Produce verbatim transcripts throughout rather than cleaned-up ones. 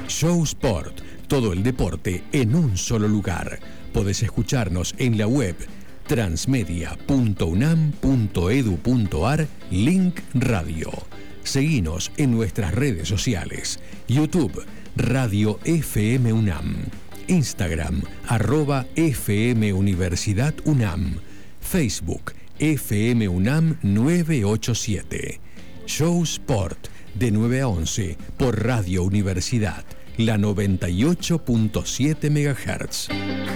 Show Sport, todo el deporte en un solo lugar. Podés escucharnos en la web transmedia punto unam punto edu punto ar, link radio. Seguinos en nuestras redes sociales. YouTube, Radio F M UNAM. Instagram, arroba F M Universidad UNAM. Facebook, F M UNAM nueve ocho siete. Show Sport, de nueve a once, por Radio Universidad, la noventa y ocho punto siete megahertz.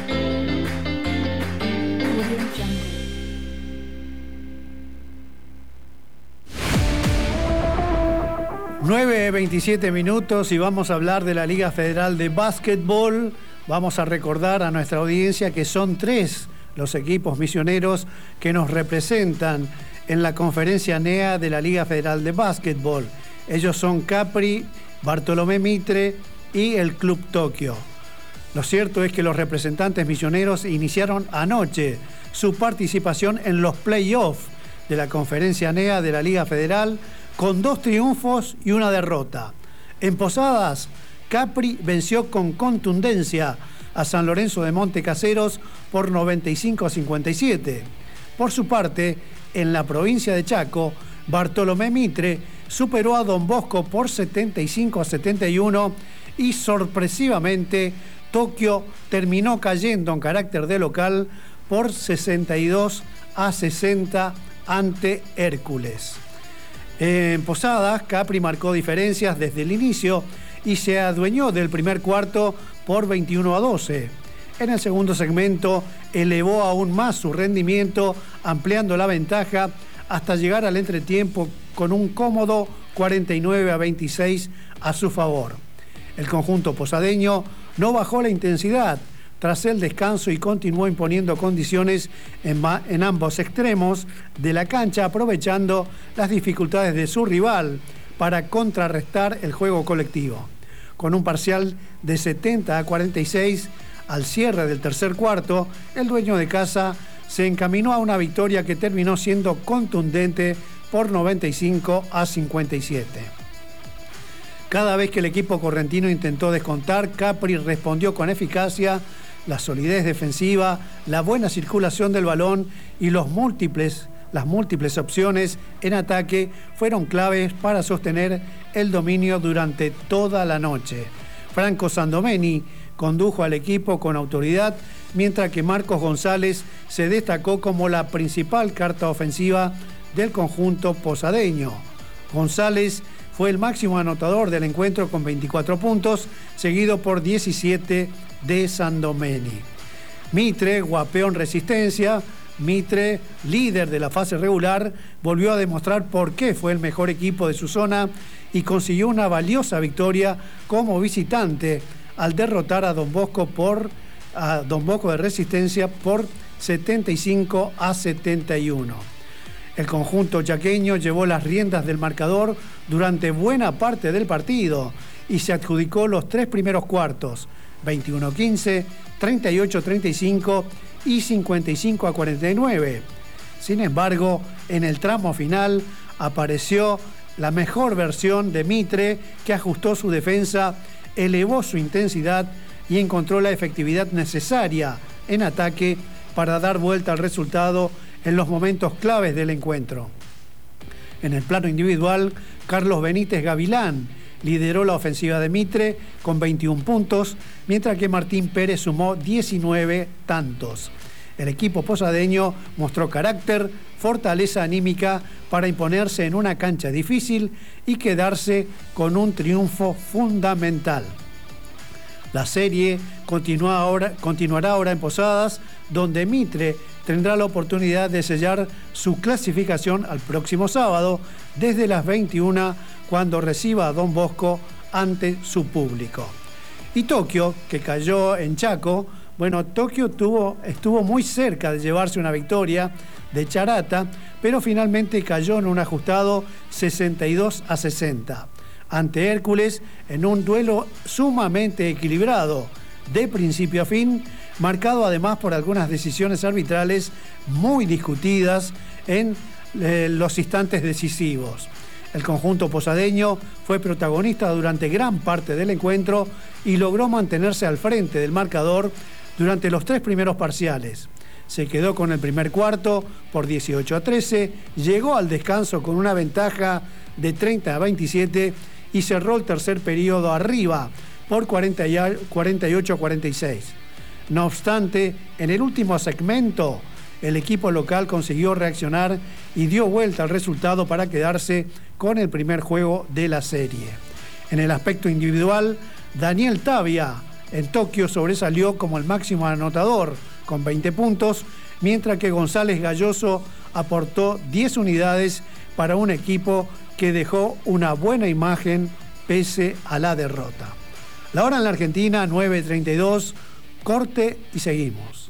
nueve veintisiete minutos y vamos a hablar de la Liga Federal de Básquetbol. Vamos a recordar a nuestra audiencia que son tres los equipos misioneros que nos representan en la conferencia N E A de la Liga Federal de Básquetbol. Ellos son Capri, Bartolomé Mitre y el Club Tokio. Lo cierto es que los representantes misioneros iniciaron anoche su participación en los playoffs de la conferencia N E A de la Liga Federal con dos triunfos y una derrota. En Posadas, Capri venció con contundencia a San Lorenzo de Montecaseros por noventa y cinco a cincuenta y siete. Por su parte, en la provincia de Chaco, Bartolomé Mitre superó a Don Bosco por setenta y cinco a setenta y uno y sorpresivamente Tokio terminó cayendo en carácter de local por sesenta y dos a sesenta ante Hércules. En Posadas, Capri marcó diferencias desde el inicio y se adueñó del primer cuarto por veintiuno a doce. En el segundo segmento elevó aún más su rendimiento, ampliando la ventaja hasta llegar al entretiempo con un cómodo cuarenta y nueve a veintiséis a su favor. El conjunto posadeño no bajó la intensidad tras el descanso y continuó imponiendo condiciones en, en ambos extremos de la cancha, aprovechando las dificultades de su rival para contrarrestar el juego colectivo. Con un parcial de setenta a cuarenta y seis al cierre del tercer cuarto, el dueño de casa se encaminó a una victoria que terminó siendo contundente por noventa y cinco a cincuenta y siete. Cada vez que el equipo correntino intentó descontar, Capri respondió con eficacia. La solidez defensiva, la buena circulación del balón y los múltiples, las múltiples opciones en ataque fueron claves para sostener el dominio durante toda la noche. Franco Sandomeni condujo al equipo con autoridad, mientras que Marcos González se destacó como la principal carta ofensiva del conjunto posadeño. González fue el máximo anotador del encuentro con veinticuatro puntos, seguido por diecisiete de Sandomeni. Mitre, guapeó en resistencia. Mitre, líder de la fase regular, volvió a demostrar por qué fue el mejor equipo de su zona y consiguió una valiosa victoria como visitante al derrotar a Don Bosco por a Don Bosco de Resistencia por setenta y cinco a setenta y uno. El conjunto chaqueño llevó las riendas del marcador durante buena parte del partido y se adjudicó los tres primeros cuartos, veintiuno a quince, treinta y ocho a treinta y cinco y cincuenta y cinco a cuarenta y nueve. Sin embargo, en el tramo final apareció la mejor versión de Mitre, que ajustó su defensa, elevó su intensidad y encontró la efectividad necesaria en ataque para dar vuelta al resultado en los momentos claves del encuentro. En el plano individual, Carlos Benítez Gavilán lideró la ofensiva de Mitre con veintiún puntos, mientras que Martín Pérez sumó diecinueve tantos. El equipo posadeño mostró carácter, fortaleza anímica para imponerse en una cancha difícil y quedarse con un triunfo fundamental. La serie continúa ahora, continuará ahora en Posadas, donde Mitre tendrá la oportunidad de sellar su clasificación al próximo sábado desde las veintiuna, cuando reciba a Don Bosco ante su público. Y Tokio, que cayó en Chaco, bueno, Tokio tuvo, estuvo muy cerca de llevarse una victoria de Charata, pero finalmente cayó en un ajustado sesenta y dos a sesenta ante Hércules en un duelo sumamente equilibrado de principio a fin, marcado además por algunas decisiones arbitrales muy discutidas en eh, los instantes decisivos. El conjunto posadeño fue protagonista durante gran parte del encuentro y logró mantenerse al frente del marcador durante los tres primeros parciales. Se quedó con el primer cuarto por dieciocho a trece, llegó al descanso con una ventaja de treinta a veintisiete y cerró el tercer periodo arriba por cuarenta y ocho a cuarenta y seis. No obstante, en el último segmento, el equipo local consiguió reaccionar y dio vuelta al resultado para quedarse con el primer juego de la serie. En el aspecto individual, Daniel Tavia en Tokio sobresalió como el máximo anotador con veinte puntos, mientras que González Galloso aportó diez unidades para un equipo que dejó una buena imagen pese a la derrota. La hora en la Argentina, nueve treinta y dos, corte y seguimos.